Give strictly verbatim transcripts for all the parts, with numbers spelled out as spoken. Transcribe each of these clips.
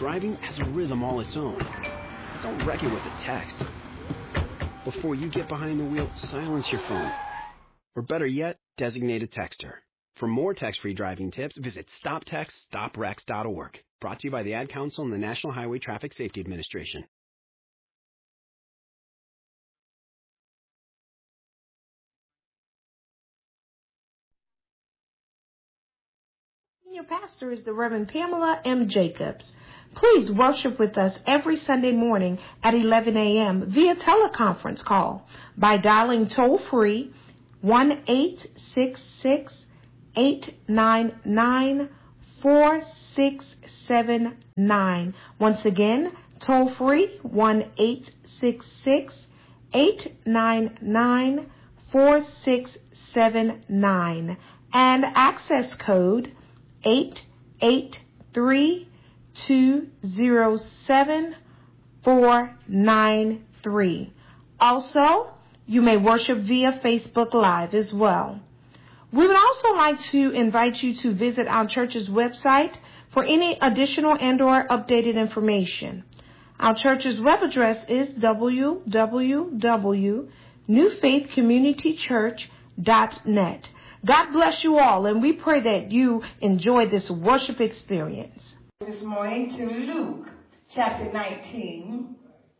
driving has a rhythm all its own. Don't wreck it with a text. Before you get behind the wheel, silence your phone. Or better yet, designate a texter. For more text-free driving tips, visit stop text stop wrecks dot org. Brought to you by the Ad Council and the National Highway Traffic Safety Administration. Senior pastor is the Reverend Pamela M. Jacobs. Please worship with us every Sunday morning at eleven a.m. via teleconference call by dialing toll-free one eight six six, eight nine nine, four six seven nine. Once again, toll-free one eight six six, eight nine nine, four six seven nine. And access code eight eight three, two zero seven, four nine three. Also, you may worship via Facebook Live as well. We would also like to invite you to visit our church's website for any additional and or updated information. Our church's web address is w w w dot new faith community church dot net. God bless you all, and we pray that you enjoy this worship experience. This morning to Luke chapter nineteen.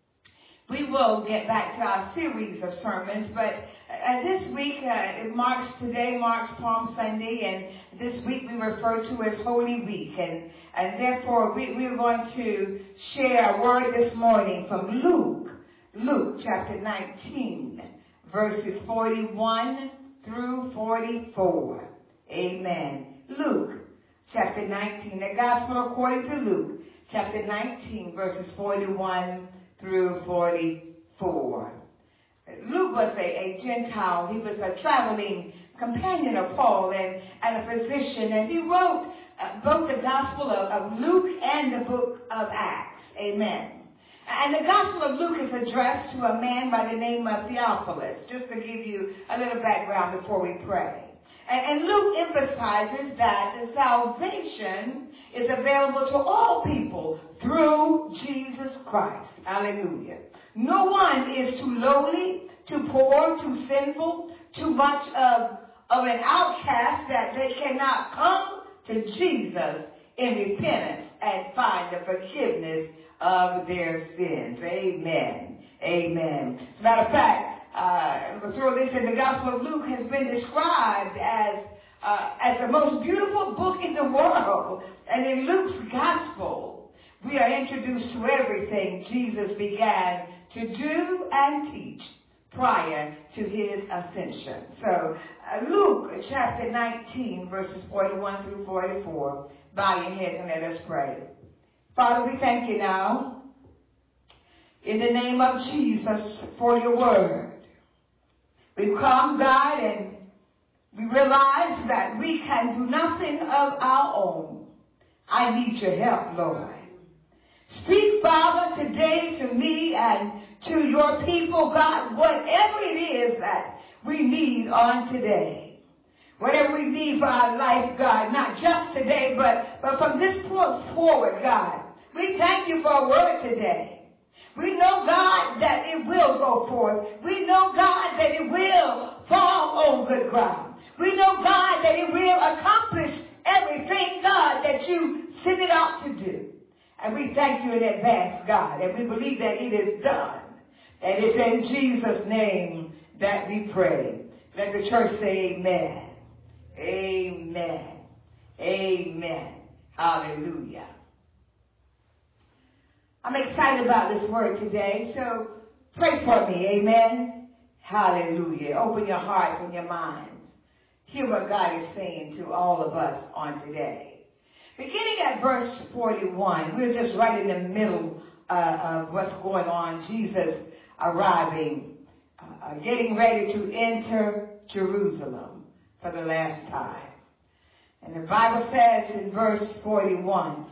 We will get back to our series of sermons, but uh, this week, uh, it marks, today marks Palm Sunday, and this week we refer to as Holy Week, and, and therefore we, we're going to share a word this morning from Luke, Luke chapter nineteen, verses forty-one through forty-four. Amen. Luke chapter nineteen, the Gospel according to Luke chapter nineteen, verses forty-one through forty-four. Luke was a, a Gentile. He was a traveling companion of Paul and, and a physician, and he wrote uh, both the Gospel of, of Luke and the book of Acts. Amen. And the Gospel of Luke is addressed to a man by the name of Theophilus, just to give you a little background before we pray. And, and Luke emphasizes that the salvation is available to all people through Jesus Christ. Hallelujah. No one is too lowly, too poor, too sinful, too much of, of an outcast that they cannot come to Jesus in repentance and find the forgiveness of their sins. Amen. Amen. As a matter of fact, uh, through this in the Gospel of Luke has been described as uh, as the most beautiful book in the world. And in Luke's Gospel, we are introduced to everything Jesus began to do and teach prior to his ascension. So uh, Luke chapter nineteen, verses forty-one through forty-four. Bow your heads and let us pray. Father, we thank you now in the name of Jesus for your word. We've come, God, and we realize that we can do nothing of our own. I need your help, Lord. Speak, Father, today to me and to your people, God, whatever it is that we need on today. Whatever we need for our life, God, not just today, but, but from this point forward, God. We thank you for a word today. We know, God, that it will go forth. We know, God, that it will fall on good ground. We know, God, that it will accomplish everything, God, that you sent it out to do. And we thank you in advance, God, and we believe that it is done. And it's in Jesus' name that we pray. Let the church say amen. Amen. Amen. Hallelujah. I'm excited about this word today, so pray for me. Amen. Hallelujah. Open your hearts and your minds. Hear what God is saying to all of us on today. Beginning at verse forty-one, we're just right in the middle uh, of what's going on. Jesus arriving, uh, getting ready to enter Jerusalem for the last time. And the Bible says in verse forty-one,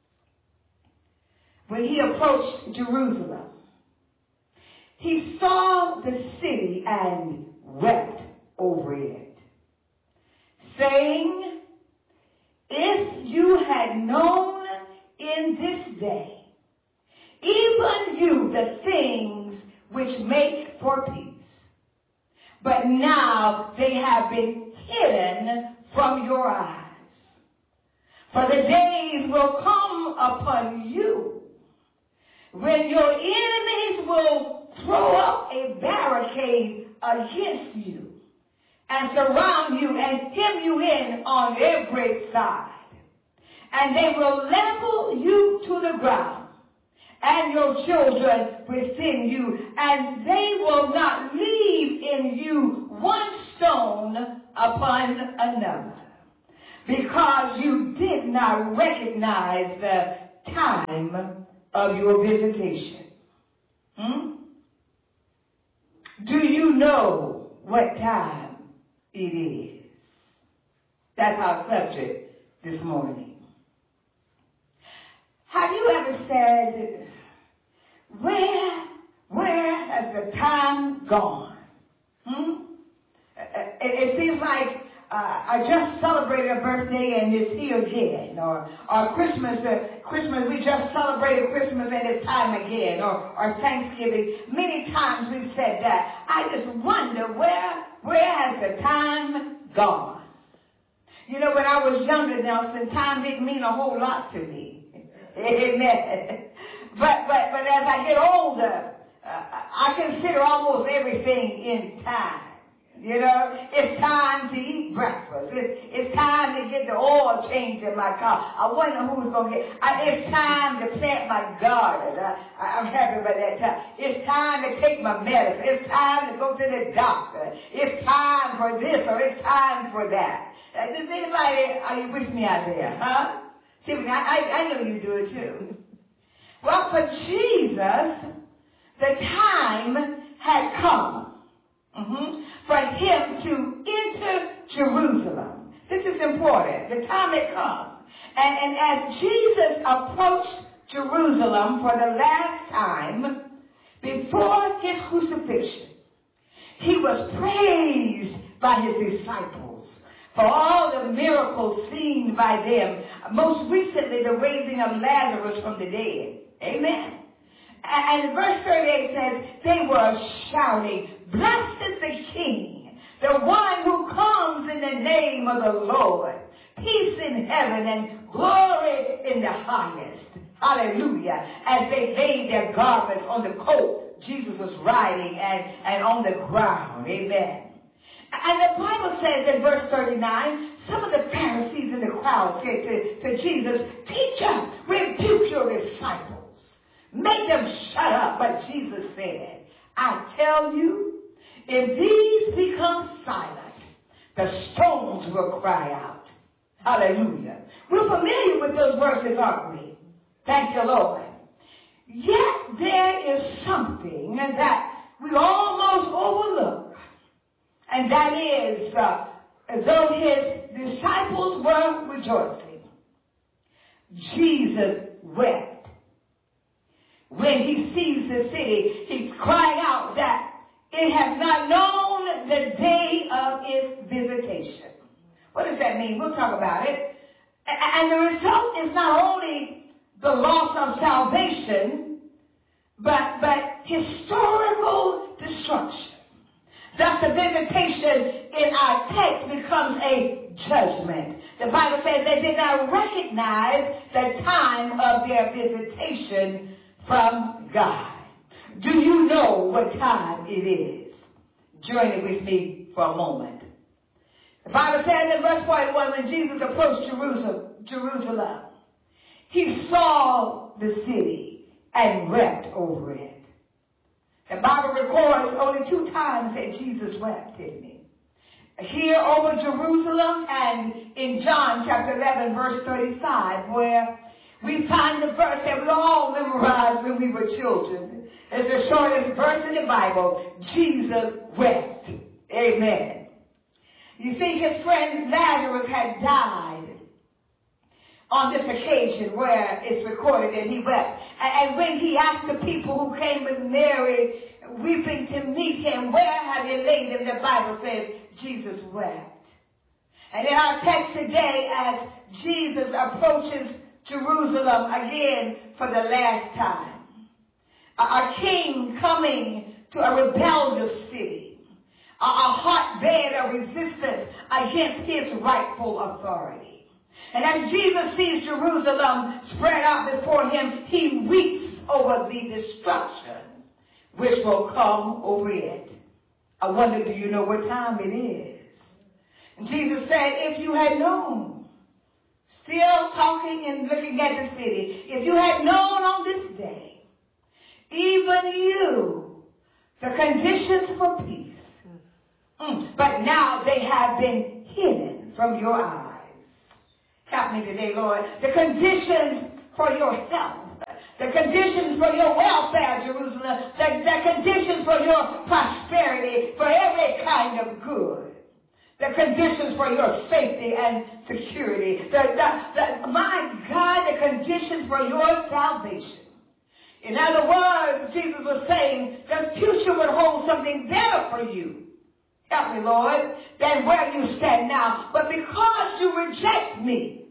when he approached Jerusalem, he saw the city and wept over it, saying, if you had known in in this day, even you the things which make for peace. But now they have been hidden from your eyes. For the days will come upon you when your enemies will throw up a barricade against you and surround you and hem you in on every side. And they will level you to the ground and your children within you, and they will not leave in you one stone upon another, because you did not recognize the time of your visitation. Hmm? Do you know what time it is? That's our subject this morning. Have you ever said, where, where has the time gone? Hmm? It, it seems like uh, I just celebrated a birthday and it's here again. Or, or Christmas, uh, Christmas, we just celebrated Christmas and it's time again. Or, or Thanksgiving. Many times we've said that. I just wonder, where, where has the time gone? You know, when I was younger, Nelson, time didn't mean a whole lot to me. Amen. But, but, but as I get older, uh, I consider almost everything in time. You know, it's time to eat breakfast. It's, it's time to get the oil change in my car. I wonder who's going to get. I, it's time to plant my garden. I, I'm happy about that time. It's time to take my medicine. It's time to go to the doctor. It's time for this or it's time for that. Uh, does anybody, are you with me out there? Huh? See, I, I, I know you do it too. Well, for Jesus, the time had come mm-hmm, for him to enter Jerusalem. This is important. The time had come. And, and as Jesus approached Jerusalem for the last time before his crucifixion, he was praised by his disciples for all the miracles seen by them. Most recently, the raising of Lazarus from the dead. Amen. And verse thirty-eight says, they were shouting, blessed is the King, the one who comes in the name of the Lord. Peace in heaven and glory in the highest. Hallelujah. As they laid their garments on the colt Jesus was riding and, and on the ground. Amen. And the Bible says in verse thirty-nine, some of the Pharisees in the crowd said to, to Jesus, teacher, rebuke your disciples. Make them shut up. But Jesus said, I tell you, if these become silent, the stones will cry out. Hallelujah. We're familiar with those verses, aren't we? Thank you, Lord. Yet there is something that we almost overlook. And that is, uh, though his disciples were rejoicing, Jesus wept. When he sees the city, he's crying out that it has not known the day of its visitation. What does that mean? We'll talk about it. And the result is not only the loss of salvation, but, but historical destruction. Thus, the visitation in our text becomes a judgment. The Bible says they did not recognize the time of their visitation from God. Do you know what time it is? Join it with me for a moment. The Bible says in verse forty-one, when Jesus approached Jerusalem, Jerusalem, he saw the city and wept over it. The Bible records only two times that Jesus wept, didn't he? Here over Jerusalem and in John chapter eleven, verse thirty-five, where we find the verse that we all memorized when we were children. It's the shortest verse in the Bible. Jesus wept. Amen. You see, his friend Lazarus had died on this occasion where it's recorded that he wept. And when he asked the people who came with Mary weeping to meet him, where have you laid him? The Bible says Jesus wept. And in our text today, as Jesus approaches Jerusalem again for the last time. A, a king coming to a rebellious city. A, a hotbed of resistance against his rightful authority. And as Jesus sees Jerusalem spread out before him, he weeps over the destruction which will come over it. I wonder, do you know what time it is? And Jesus said, if you had known, still talking and looking at the city, if you had known on this day, even you, the conditions for peace, mm, but now they have been hidden from your eyes. Help me today, Lord. The conditions for your health, the conditions for your welfare, Jerusalem, the, the conditions for your prosperity, for every kind of good, the conditions for your safety and security, the, the, the, my God, the conditions for your salvation. In other words, Jesus was saying the future would hold something better for you. Help me, Lord, than where you stand now. But because you reject me,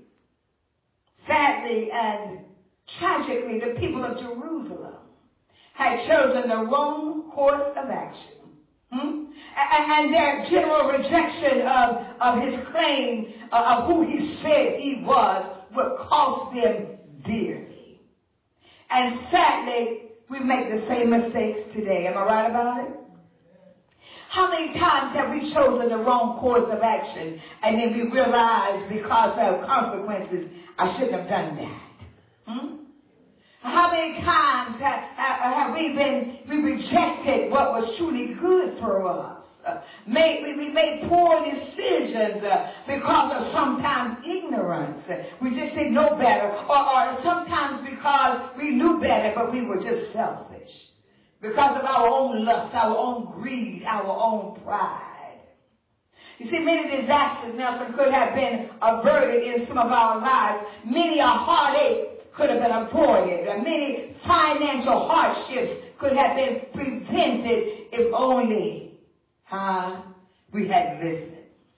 sadly and tragically, the people of Jerusalem had chosen the wrong course of action. Hmm? And, and their general rejection of, of his claim uh, of who he said he was would cost them dearly. And sadly, we make the same mistakes today. Am I right about it? How many times have we chosen the wrong course of action and then we realize because of consequences, I shouldn't have done that? Hmm? How many times have, have, have we been, we rejected what was truly good for us? Uh, made, we, we made poor decisions uh, because of sometimes ignorance. We just didn't know better. Or, or sometimes because we knew better, but we were just selfish. Because of our own lust, our own greed, our own pride. You see, many disasters, Nelson, could have been averted in some of our lives. Many a heartache could have been avoided. Many financial hardships could have been prevented if only uh, we had listened.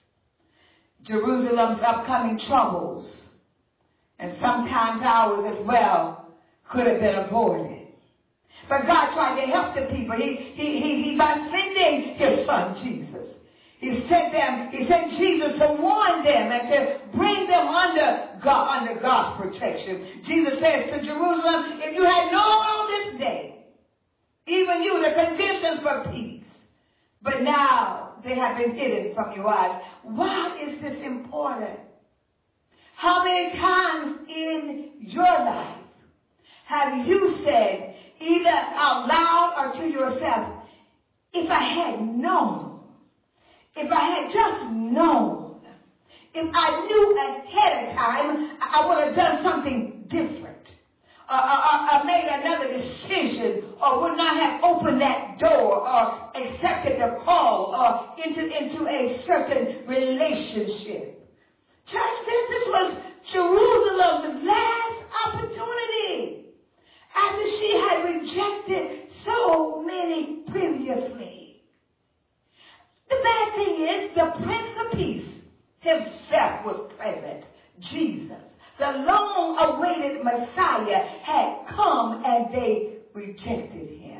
Jerusalem's upcoming troubles, and sometimes ours as well, could have been avoided. But God tried to help the people. He, he, he, he by sending his son Jesus. He sent them, he sent Jesus to warn them and to bring them under God, under God's protection. Jesus says to Jerusalem, if you had known on this day, even you, the conditions for peace, but now they have been hidden from your eyes. Why is this important? How many times in your life have you said, either out loud or to yourself, if I had known, if I had just known, if I knew ahead of time, I would have done something different. Or, or, or made another decision, or would not have opened that door, or accepted the call, or entered into a certain relationship. Church, this was Jerusalem's last opportunity. After she had rejected so many previously. The bad thing is, the Prince of Peace himself was present, Jesus. The long-awaited Messiah had come and they rejected him.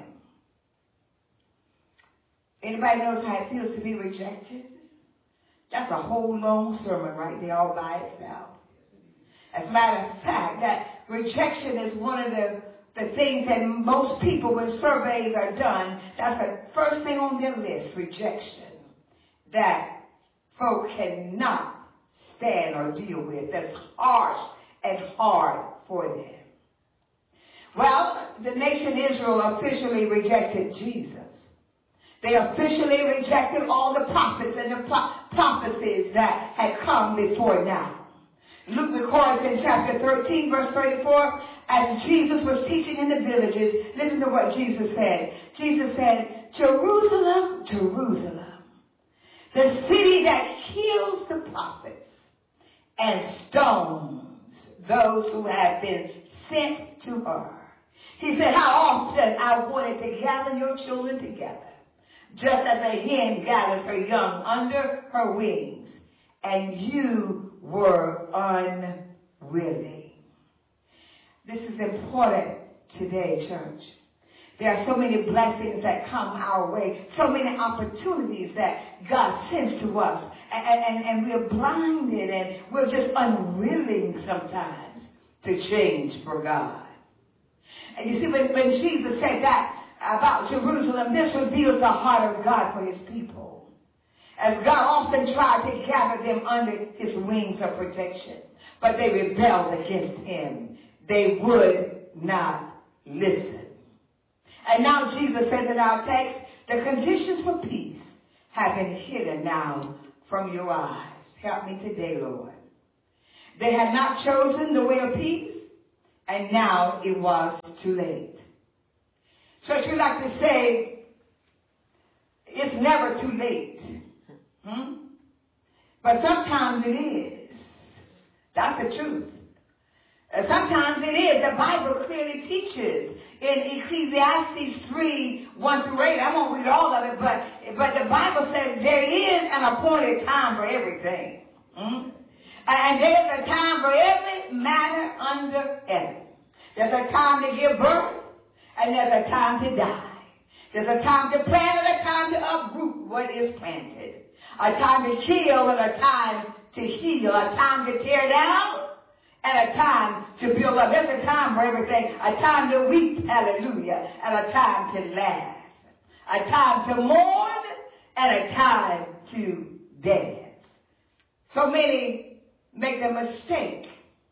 Anybody knows how it feels to be rejected? That's a whole long sermon right there all by itself. As a matter of fact, that rejection is one of the The things that most people, when surveys are done, that's the first thing on their list, rejection, that folk cannot stand or deal with. That's harsh and hard for them. Well, the nation Israel officially rejected Jesus. They officially rejected all the prophets and the pro- prophecies that had come before now. Luke records in chapter thirteen, verse thirty-four, as Jesus was teaching in the villages, listen to what Jesus said. Jesus said, Jerusalem, Jerusalem, the city that kills the prophets and stones those who have been sent to her. He said, how often I wanted to gather your children together, just as a hen gathers her young under her wings, and you were unwilling. This is important today, church. There are so many blessings that come our way, so many opportunities that God sends to us, and, and, and we're blinded and we're just unwilling sometimes to change for God. And you see, when, when Jesus said that about Jerusalem, this reveals the heart of God for his people. As God often tried to gather them under his wings of protection, but they rebelled against him. They would not listen. And now Jesus says in our text, the conditions for peace have been hidden now from your eyes. Help me today, Lord. They had not chosen the way of peace, and now it was too late. Church, we like to say, it's never too late. Hmm? But sometimes it is. That's the truth. Uh, sometimes it is. The Bible clearly teaches in Ecclesiastes three, one through eight. I won't read all of it, but, but the Bible says there is an appointed time for everything. Hmm? And there's a time for every matter under heaven. There's a time to give birth, and there's a time to die. There's a time to plant and a time to uproot what is planted. A time to kill and a time to heal. A time to tear down and a time to build up. There's a time for everything. A time to weep, hallelujah, and a time to laugh. A time to mourn and a time to dance. So many make the mistake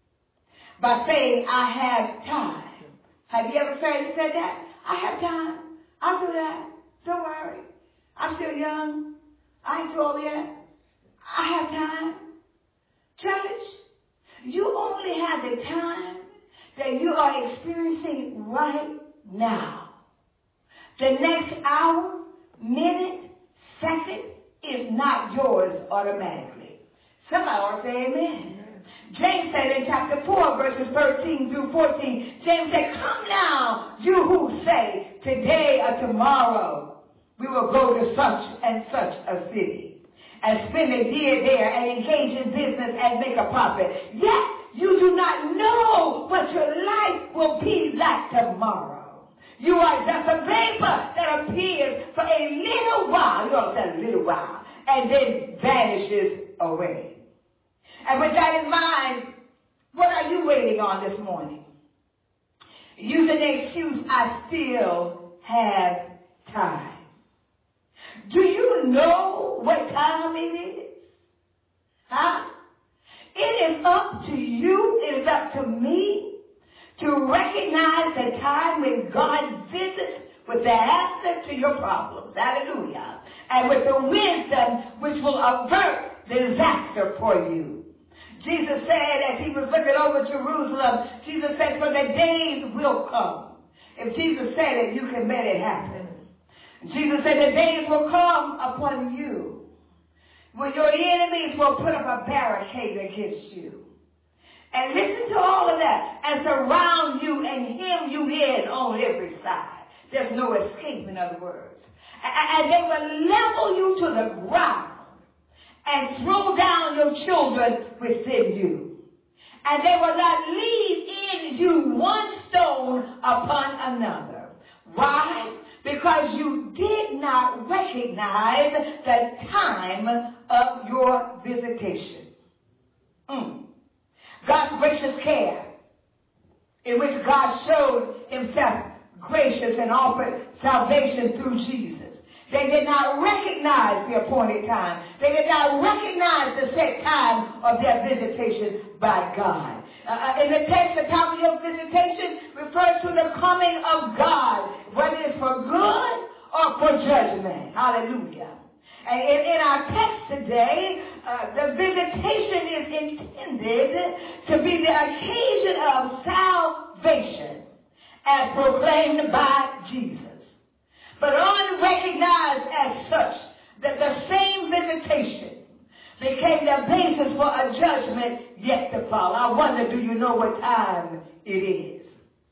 by saying, I have time. Have you ever said, said that? I have time. I'll do that. Don't worry. I'm still young. I ain't too old yet. I have time. Church, you only have the time that you are experiencing right now. The next hour, minute, second is not yours automatically. Somebody ought to say amen. James said in chapter four, verses thirteen through fourteen, James said, come now, you who say, today or tomorrow, we will go to such and such a city and spend a year there and engage in business and make a profit. Yet you do not know what your life will be like tomorrow. You are just a vapor that appears for a little while, you know, a little while, and then vanishes away. And with that in mind, what are you waiting on this morning? Using the excuse, I still have time. Do you know what time it is? Huh? It is up to you, it is up to me to recognize the time when God visits with the answer to your problems. Hallelujah. And with the wisdom which will avert disaster for you. Jesus said, as he was looking over Jerusalem, Jesus said, for the days will come. If Jesus said it, you can make it happen. Jesus said, the days will come upon you when your enemies will put up a barricade against you. And listen to all of that, and surround you and hem you in on every side. There's no escape, in other words. And they will level you to the ground and throw down your children within you. And they will not leave in you one stone upon another. Why? Because you did not recognize the time of your visitation. Mm. God's gracious care, in which God showed himself gracious and offered salvation through Jesus. They did not recognize the appointed time. They did not recognize the set time of their visitation by God. Uh, in the text, the time of your visitation refers to the coming of God, whether it's for good or for judgment. Hallelujah. And in, in our text today, uh, the visitation is intended to be the occasion of salvation as proclaimed by Jesus. But unrecognized as such, that the same visitation became the basis for a judgment yet to follow. I wonder, do you know what time it is?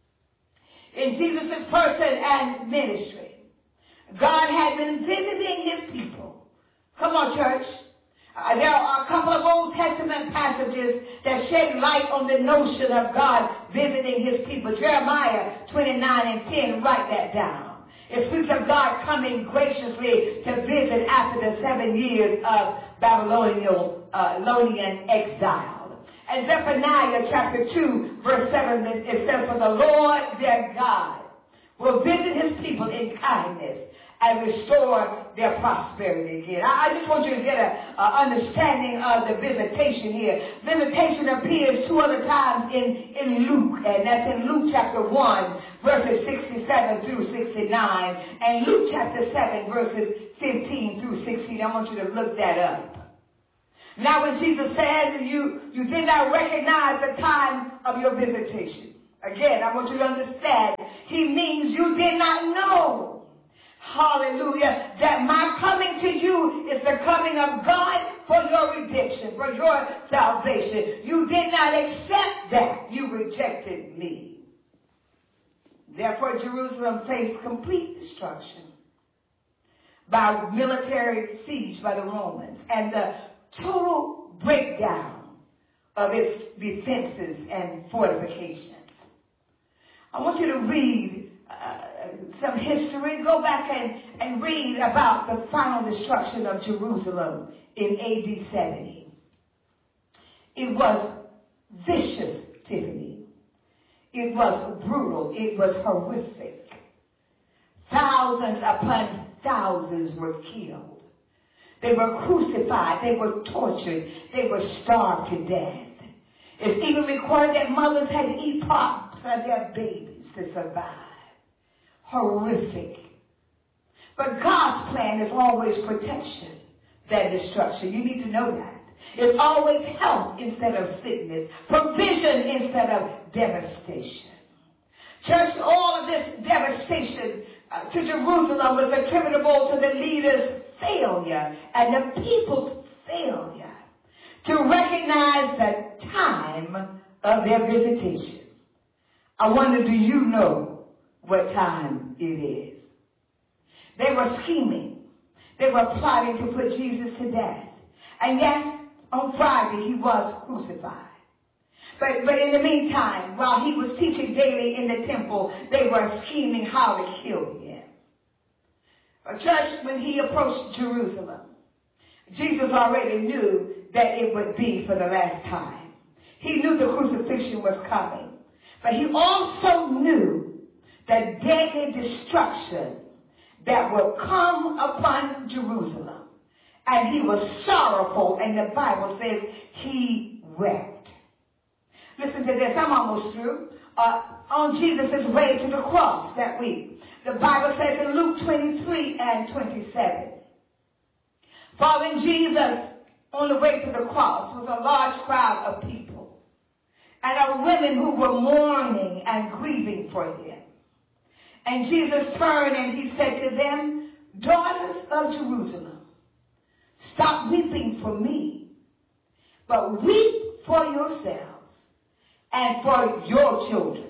In Jesus' person and ministry, God had been visiting his people. Come on, church. Uh, there are a couple of Old Testament passages that shed light on the notion of God visiting his people. Jeremiah twenty-nine and ten, write that down. It speaks of God coming graciously to visit after the seven years of Babylonian, uh, Babylonian exile. And Zephaniah chapter two, verse seven, it says, for the Lord their God will visit his people in kindness and restore their prosperity again. I, I just want you to get an understanding of the visitation here. Visitation appears two other times in, in Luke, and that's in Luke chapter one, verses sixty-seven through sixty-nine, and Luke chapter seven, verses fifteen through sixteen. I want you to look that up. Now when Jesus said you, you did not recognize the time of your visitation. Again, I want you to understand, he means you did not know. Hallelujah. That my coming to you is the coming of God for your redemption, for your salvation. You did not accept that. You rejected me. Therefore, Jerusalem faced complete destruction by military siege by the Romans and the total breakdown of its defenses and fortifications. I want you to read uh, some history. Go back and, and read about the final destruction of Jerusalem in A D seventy. It was vicious, Tiffany. It was brutal. It was horrific. Thousands upon thousands were killed. They were crucified. They were tortured. They were starved to death. It's even recorded that mothers had to eat parts of their babies to survive. Horrific. But God's plan is always protection than destruction. You need to know that. It's always health instead of sickness, provision instead of devastation. Church, all of this devastation uh, to Jerusalem was attributable to the leaders' failure and the people's failure to recognize the time of their visitation. I wonder, do you know what time it is? They were scheming. They were plotting to put Jesus to death. And yes, on Friday he was crucified. But, but in the meantime, while he was teaching daily in the temple, they were scheming how to kill him. But church, when he approached Jerusalem, Jesus already knew that it would be for the last time. He knew the crucifixion was coming. But he also knew the deadly destruction that would come upon Jerusalem. And he was sorrowful, and the Bible says he wept. Listen to this, I'm almost through. Uh, on Jesus' way to the cross that week, the Bible says in Luke twenty-three and twenty-seven, following Jesus on the way to the cross was a large crowd of people and of women who were mourning and grieving for him. And Jesus turned and he said to them, daughters of Jerusalem, stop weeping for me, but weep for yourselves and for your children.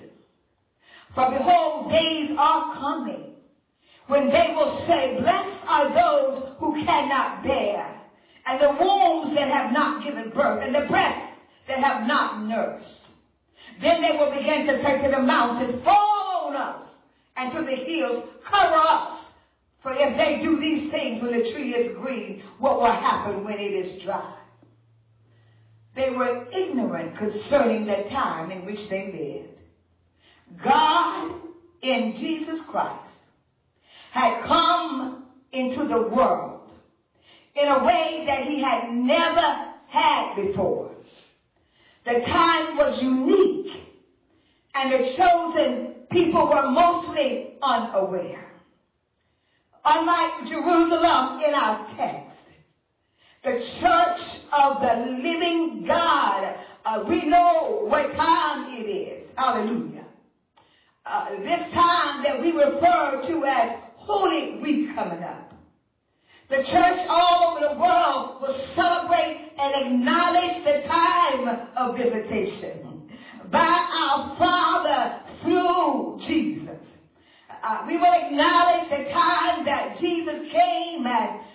For behold, days are coming when they will say, blessed are those who cannot bear, and the wombs that have not given birth, and the breasts that have not nursed. Then they will begin to say to the mountains, fall on us, and to the hills, cover us. For if they do these things when the tree is green, what will happen when it is dry? They were ignorant concerning the time in which they lived. God, in Jesus Christ, had come into the world in a way that he had never had before. The time was unique, and the chosen people were mostly unaware. Unlike Jerusalem in our text, the church of the living God, uh, we know what time it is. Hallelujah. Uh, this time that we refer to as Holy Week coming up. The church all over the world will celebrate and acknowledge the time of visitation by our Father through Jesus. Uh, we will acknowledge the time that Jesus came and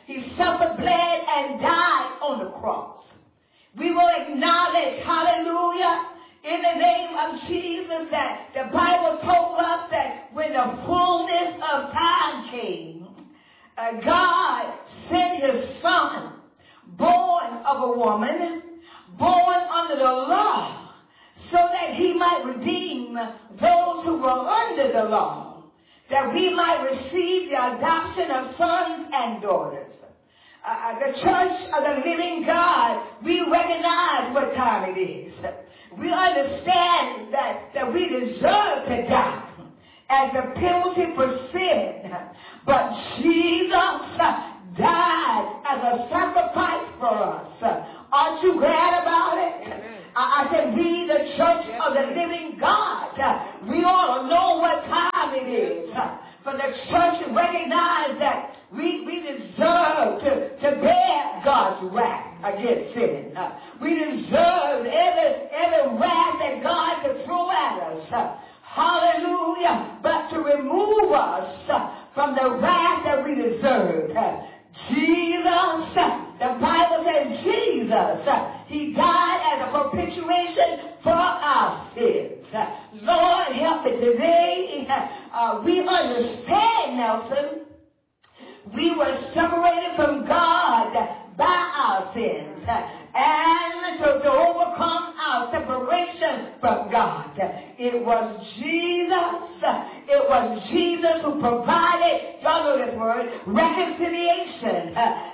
He suffered, bled, and died on the cross. We will acknowledge, hallelujah, in the name of Jesus, that the Bible told us that when the fullness of time came, uh, God sent his son, born of a woman, born under the law, so that he might redeem those who were under the law, that we might receive the adoption of sons and daughters. Uh, the church of the living God, we recognize what time it is. We understand that, that we deserve to die as the penalty for sin. But Jesus died as a sacrifice for us. Aren't you glad about it? I, I said, we, the church of the living God, we ought to know what time it is. For the church to recognize that we, we deserve to, to bear God's wrath against sin. Uh, we deserve every, every wrath that God could throw at us. Uh, hallelujah. But to remove us uh, from the wrath that we deserve. Uh, Jesus, uh, the Bible says Jesus, uh, he died as a propitiation for our sins. Uh, Lord, help me today. Uh, we understand, Nelson, we were separated from God by our sins. And to, to overcome our separation from God, it was Jesus. It was Jesus who provided, y'all know this word, reconciliation.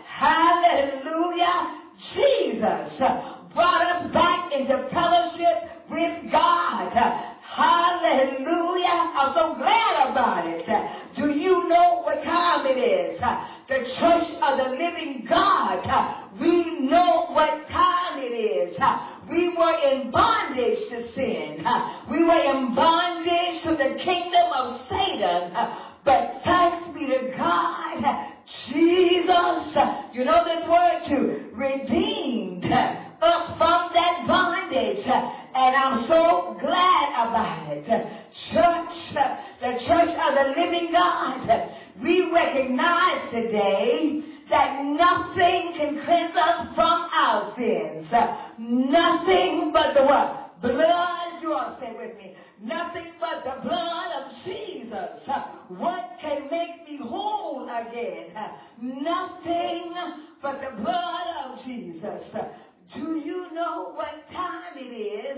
Hallelujah. Jesus brought us back into fellowship with God. Hallelujah. I'm so glad about it. Do you know what time it is? The church of the living God. We know what time it is. We were in bondage to sin. We were in bondage to the kingdom of Satan. But thanks be to God, Jesus, you know this word too, redeemed us from that bondage. And I'm so glad about it. Church, the church of the living God, we recognize today that nothing can cleanse us from our sins. Nothing but the what? Blood. You all say with me. Nothing but the blood of Jesus. What can make me whole again? Nothing but the blood of Jesus. Do you know what time it is?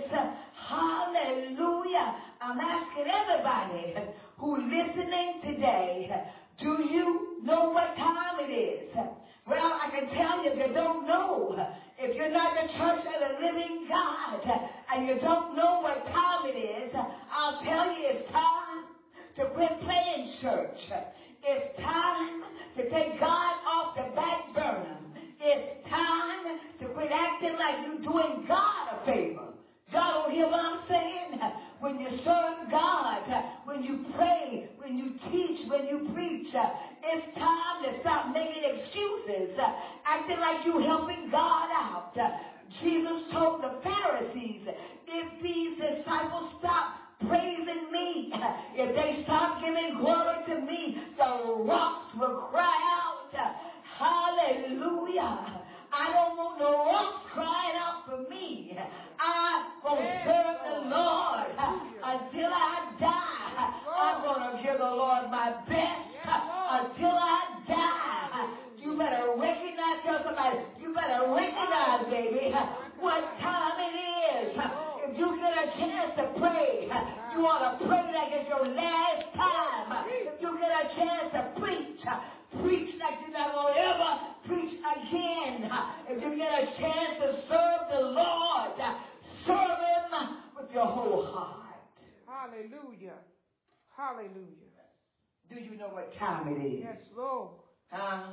Hallelujah. I'm asking everybody who's listening today, do you know what time it is? Well, I can tell you if you don't know, if you're not the church of the living God, and you don't know what time it is, I'll tell you it's time to quit playing church. It's time to take God off the back burner. It's time to quit acting like you're doing God a favor. Y'all don't hear what I'm saying? When you serve God, when you pray, when you teach, when you preach, it's time to stop making excuses, acting like you're helping God out. Jesus told the Pharisees, if these disciples stop praising me, if they stop giving glory to me, the rocks will cry out. Hallelujah. I don't want no rocks crying out for me. I'm going to serve the Lord until I die. I'm going to give the Lord my best until I die. You better recognize, tell somebody, you better recognize, baby, what time it is. If you get a chance to pray, you ought to pray like it's your last time. If you get a chance to preach, preach like you're not going to ever preach again. If you get a chance to serve the Lord, serve him with your whole heart. Hallelujah. Hallelujah. Do you know what time it is? Yes, Lord. Huh?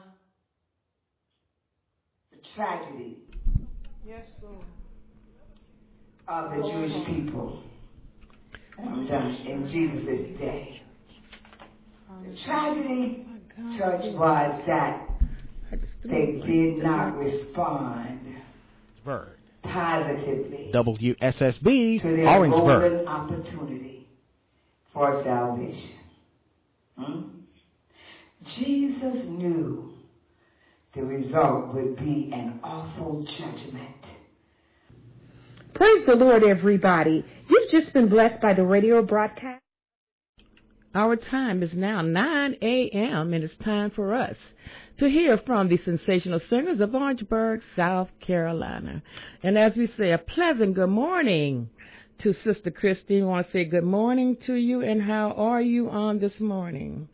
The tragedy. Yes, Lord. Of the Jewish people. And I'm done. In Jesus' day. The tragedy, church, was that they did not respond positively W S S B, to their Orangeburg. golden opportunity for salvation. Hmm? Jesus knew the result would be an awful judgment. Praise the Lord, everybody. You've just been blessed by the radio broadcast. Our time is now nine a.m. and it's time for us to hear from the sensational singers of Orangeburg, South Carolina. And as we say, a pleasant good morning to Sister Christine. I want to say good morning to you, and how are you on this morning?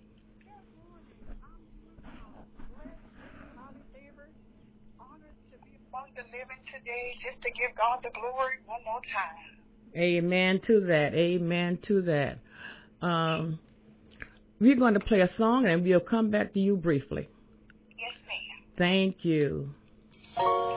The living today, just to give God the glory one more time. Amen to that. Amen to that. Um, we're going to play a song and we'll come back to you briefly. Yes, ma'am. Thank you.